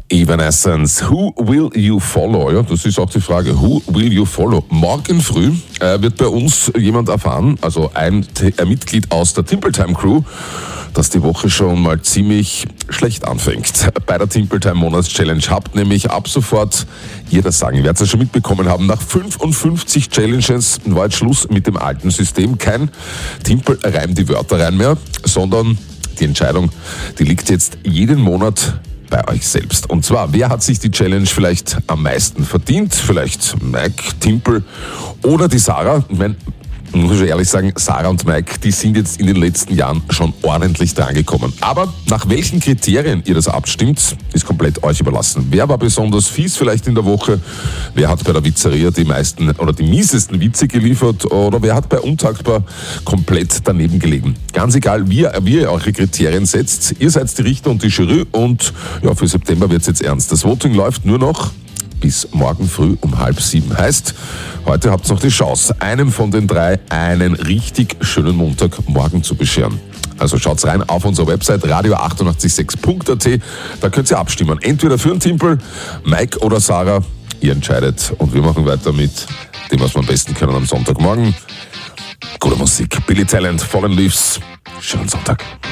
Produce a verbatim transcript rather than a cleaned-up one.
Evanescence, Who Will You Follow? Ja, das ist auch die Frage. Who Will You Follow? Morgen früh äh, wird bei uns jemand erfahren, also ein, ein Mitglied aus der Timpeltime Crew, dass die Woche schon mal ziemlich schlecht anfängt. Bei der Timpeltime Monats Challenge habt nämlich ab sofort, ihr das sagen, ihr werdet es ja schon mitbekommen haben, nach fünfundfünfzig Challenges war jetzt Schluss mit dem alten System. Kein Timpel reimt die Wörter rein mehr, sondern die Entscheidung, die liegt jetzt jeden Monat bei euch selbst. Und zwar, wer hat sich die Challenge vielleicht am meisten verdient? Vielleicht Mike, Timpel oder die Sarah? Ich meine, muss ich ehrlich sagen, Sarah und Mike, die sind jetzt in den letzten Jahren schon ordentlich drangekommen. Aber nach welchen Kriterien ihr das abstimmt, ist komplett euch überlassen. Wer war besonders fies vielleicht in der Woche? Wer hat bei der Witzeria die meisten oder die miesesten Witze geliefert? Oder wer hat bei Untaktbar komplett daneben gelegen? Ganz egal, wie, wie ihr eure Kriterien setzt. Ihr seid die Richter und die Jury und ja, für September wird es jetzt ernst. Das Voting läuft nur noch bis morgen früh um halb sieben. Heißt, heute habt ihr noch die Chance, einem von den drei einen richtig schönen Montagmorgen zu bescheren. Also schaut's rein auf unserer Website radio achtundachtzig sechs punkt a t. Da könnt ihr abstimmen. Entweder für einen Timpel, Mike oder Sarah. Ihr entscheidet. Und wir machen weiter mit dem, was wir am besten können am Sonntagmorgen. Gute Musik. Billy Talent, Fallen Leaves. Schönen Sonntag.